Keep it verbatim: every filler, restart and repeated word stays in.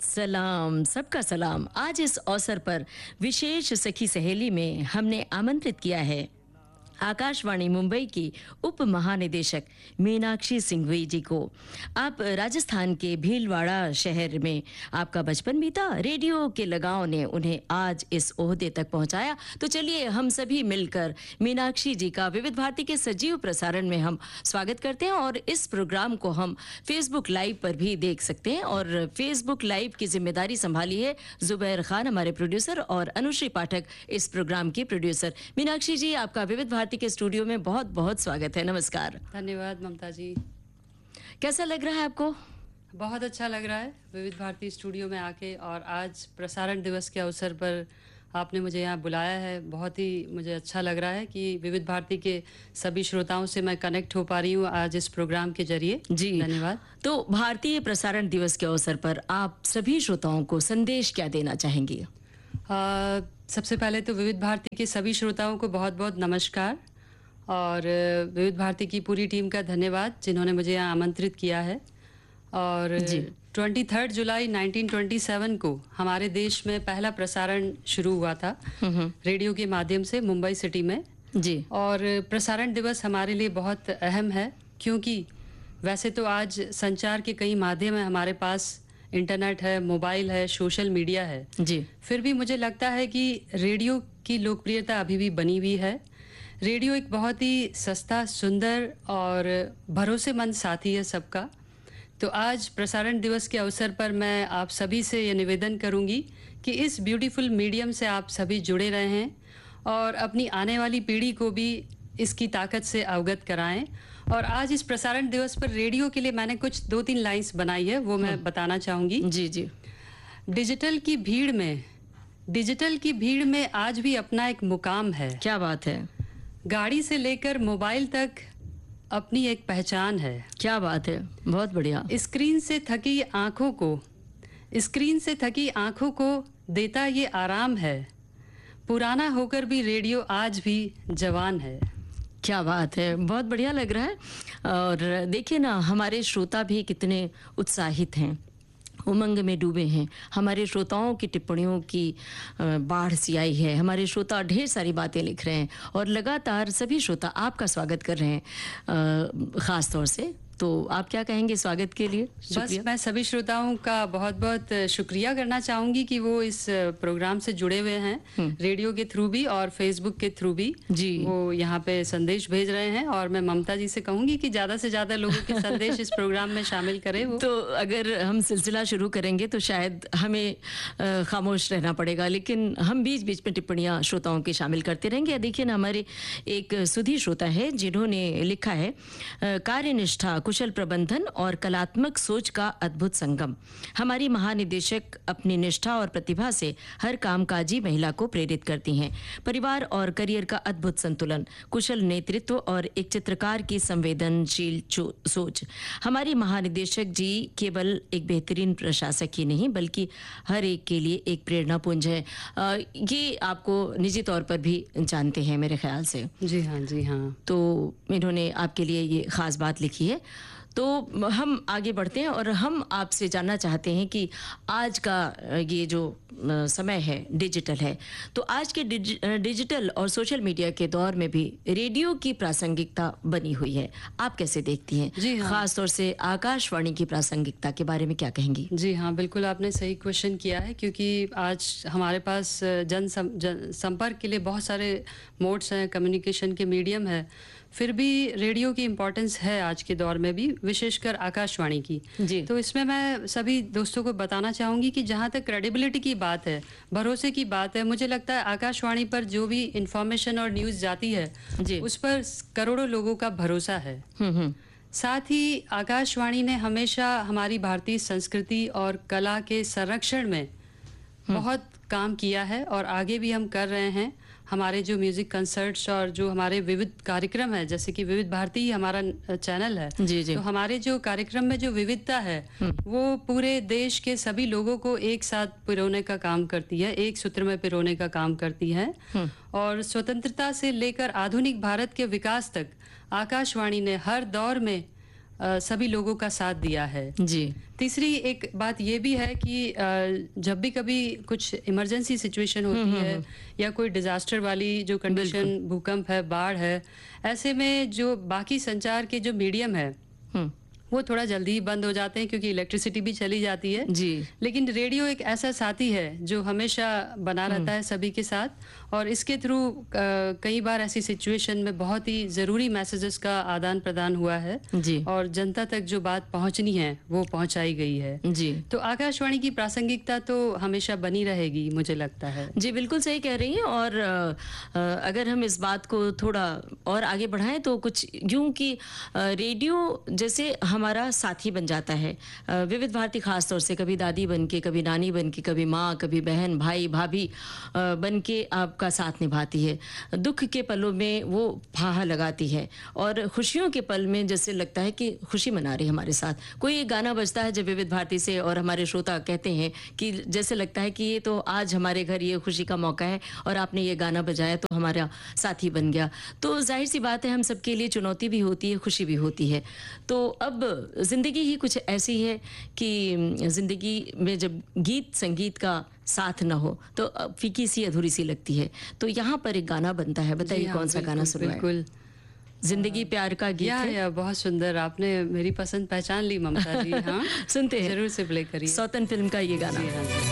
सलाम, सबका सलाम। आज इस अवसर पर विशेष सखी सहेली में हमने आमंत्रित किया है आकाशवाणी मुंबई की उप महानिदेशक मीनाक्षी सिंघवी जी को। आप राजस्थान के भीलवाड़ा शहर में आपका बचपन बीता, रेडियो के लगाव ने उन्हें आज इस ओहदे तक पहुंचाया। तो चलिए हम सभी मिलकर मीनाक्षी जी का विविध भारती के सजीव प्रसारण में हम स्वागत करते हैं और इस प्रोग्राम को हम फेसबुक लाइव पर भी देख सकते हैं। और फेसबुक लाइव की जिम्मेदारी संभाली है जुबैर खान, हमारे प्रोड्यूसर, और अनुश्री पाठक इस प्रोग्राम की प्रोड्यूसर। मीनाक्षी जी, आपका विविध भारती के स्टूडियो में बहुत बहुत स्वागत है। नमस्कार। धन्यवाद ममता जी। कैसा लग रहा है आपको? बहुत अच्छा लग रहा है विविध भारती स्टूडियो में आके, और आज प्रसारण दिवस के अवसर पर आपने मुझे यहाँ बुलाया है। बहुत ही मुझे अच्छा लग रहा है कि विविध भारती के सभी श्रोताओं से मैं कनेक्ट हो पा रही हूँ आज इस प्रोग्राम के जरिए। जी धन्यवाद। तो भारतीय प्रसारण दिवस के अवसर पर आप सभी श्रोताओं को संदेश क्या देना चाहेंगी? आ, सबसे पहले तो विविध भारती के सभी श्रोताओं को बहुत बहुत नमस्कार, और विविध भारती की पूरी टीम का धन्यवाद जिन्होंने मुझे यहाँ आमंत्रित किया है। और तेईस जुलाई उन्नीस सौ सत्ताईस को हमारे देश में पहला प्रसारण शुरू हुआ था रेडियो के माध्यम से मुंबई सिटी में। जी। और प्रसारण दिवस हमारे लिए बहुत अहम है, क्योंकि वैसे तो आज संचार के कई माध्यम है हमारे पास, इंटरनेट है, मोबाइल है, सोशल मीडिया है। जी। फिर भी मुझे लगता है कि रेडियो की लोकप्रियता अभी भी बनी हुई है। रेडियो एक बहुत ही सस्ता, सुंदर और भरोसेमंद साथी है सबका। तो आज प्रसारण दिवस के अवसर पर मैं आप सभी से ये निवेदन करूंगी कि इस ब्यूटीफुल मीडियम से आप सभी जुड़े रहें और अपनी आने वाली पीढ़ी को भी इसकी ताकत से अवगत कराएं। और आज इस प्रसारण दिवस पर रेडियो के लिए मैंने कुछ दो तीन लाइंस बनाई है, वो मैं बताना चाहूंगी। जी जी। डिजिटल की भीड़ में डिजिटल की भीड़ में आज भी अपना एक मुकाम है। क्या बात है। गाड़ी से लेकर मोबाइल तक अपनी एक पहचान है। क्या बात है, बहुत बढ़िया। स्क्रीन से थकी आंखों को स्क्रीन से थकी आंखों को देता ये आराम है। पुराना होकर भी रेडियो आज भी जवान है। क्या बात है, बहुत बढ़िया लग रहा है। और देखिए ना, हमारे श्रोता भी कितने उत्साहित हैं, उमंग में डूबे हैं। हमारे श्रोताओं की टिप्पणियों की बाढ़ सी आई है। हमारे श्रोता ढेर सारी बातें लिख रहे हैं और लगातार सभी श्रोता आपका स्वागत कर रहे हैं ख़ास तौर से। तो आप क्या कहेंगे स्वागत के लिए? बस मैं सभी श्रोताओं का बहुत बहुत शुक्रिया करना चाहूंगी कि वो इस प्रोग्राम से जुड़े हुए हैं, रेडियो के थ्रू भी और फेसबुक के थ्रू भी। जी। वो यहाँ पे संदेश भेज रहे हैं, और मैं ममता जी से कहूंगी कि ज्यादा से ज्यादा लोगों के संदेश इस प्रोग्राम में शामिल करें। वो तो अगर हम सिलसिला शुरू करेंगे तो शायद हमें खामोश रहना पड़ेगा, लेकिन हम बीच बीच में टिप्पणियां श्रोताओं की शामिल करते रहेंगे। देखिए ना, हमारे एक सुधी श्रोता है जिन्होंने लिखा है, कार्यनिष्ठा, कुशल प्रबंधन और कलात्मक सोच का अद्भुत संगम। हमारी महानिदेशक अपनी निष्ठा और प्रतिभा से हर कामकाजी महिला को प्रेरित करती हैं। परिवार और करियर का अद्भुत संतुलन, कुशल नेतृत्व और एक चित्रकार की संवेदनशील सोच। हमारी महानिदेशक जी केवल एक बेहतरीन प्रशासक ही नहीं, बल्कि हर एक के लिए एक प्रेरणा पुंज है। आ, ये आपको निजी तौर पर भी जानते हैं मेरे ख्याल से। जी हाँ, जी हाँ। तो इन्होंने आपके लिए ये खास बात लिखी है। तो हम आगे बढ़ते हैं और हम आपसे जानना चाहते हैं कि आज का ये जो समय है डिजिटल है, तो आज के डिजिटल और सोशल मीडिया के दौर में भी रेडियो की प्रासंगिकता बनी हुई है। आप कैसे देखती हैं? जी हाँ। खास तौर से आकाशवाणी की प्रासंगिकता के बारे में क्या कहेंगी? जी हाँ, बिल्कुल आपने सही क्वेश्चन किया है, क्योंकि आज हमारे पास जन, सम, जन संपर्क के लिए बहुत सारे मोड्स हैं, कम्युनिकेशन के मीडियम है। फिर भी रेडियो की इम्पोर्टेंस है आज के दौर में भी, विशेषकर आकाशवाणी की। जी। तो इसमें मैं सभी दोस्तों को बताना चाहूँगी कि जहाँ तक क्रेडिबिलिटी की बात है, भरोसे की बात है, मुझे लगता है आकाशवाणी पर जो भी इंफॉर्मेशन और न्यूज़ जाती है, जी, उस पर करोड़ों लोगों का भरोसा है। हम्म हम्म। साथ ही आकाशवाणी ने हमेशा हमारी भारतीय संस्कृति और कला के संरक्षण में बहुत काम किया है, और आगे भी हम कर रहे हैं। हमारे जो म्यूजिक कंसर्ट्स और जो हमारे विविध कार्यक्रम है, जैसे कि विविध भारती ही हमारा चैनल है, जी जी। तो हमारे जो कार्यक्रम में जो विविधता है वो पूरे देश के सभी लोगों को एक साथ पिरोने का काम करती है, एक सूत्र में पिरोने का काम करती है। और स्वतंत्रता से लेकर आधुनिक भारत के विकास तक आकाशवाणी ने हर दौर में अ, सभी लोगों का साथ दिया है। जी। तीसरी एक बात ये भी है कि अ, जब भी कभी कुछ इमरजेंसी सिचुएशन होती है या कोई डिजास्टर वाली जो कंडीशन, भूकंप है, बाढ़ है, ऐसे में जो बाकी संचार के जो मीडियम है हम्म। वो थोड़ा जल्दी ही बंद हो जाते हैं क्योंकि इलेक्ट्रिसिटी भी चली जाती है। जी। लेकिन रेडियो एक ऐसा साथी है जो हमेशा बना रहता है सभी के साथ, और इसके थ्रू कई बार ऐसी सिचुएशन में बहुत ही ज़रूरी मैसेजेस का आदान प्रदान हुआ है जी। और जनता तक जो बात पहुंचनी है वो पहुंचाई गई है। जी। तो आकाशवाणी की प्रासंगिकता तो हमेशा बनी रहेगी, मुझे लगता है। जी, बिल्कुल सही कह रही हैं। और अ, अ, अगर हम इस बात को थोड़ा और आगे बढ़ाएं तो कुछ यूं कि अ, रेडियो जैसे हमारा साथी बन जाता है। अ, विविध भारती खास तौर से कभी दादी बन के, कभी नानी बन के, कभी माँ, कभी बहन, भाई, भाभी अ, बन के आपका साथ निभाती है। दुख के पलों में वो फाहा लगाती है और खुशियों के पल में जैसे लगता है कि खुशी मना रही है हमारे साथ। कोई एक गाना बजता है जब विविध भारती से और हमारे श्रोता कहते हैं कि जैसे लगता है कि ये तो आज हमारे घर ये खुशी का मौका है और आपने ये गाना बजाया तो हमारा साथी बन गया। तो जाहिर सी बात है हम सबके लिए चुनौती भी होती है, खुशी भी होती है। तो अब जिंदगी ही कुछ ऐसी है कि जिंदगी में जब गीत संगीत का साथ न हो तो फीकी सी, अधूरी सी लगती है। तो यहाँ पर एक गाना बनता है, बताइए कौन सा गाना सुनवाएं? बिल्कुल, जिंदगी प्यार का गीत या, है। या बहुत सुंदर, आपने मेरी पसंद पहचान ली ममता जी। हाँ, सुनते हैं, जरूर से प्ले करिए। सौतन फिल्म का ये गाना। जी हाँ।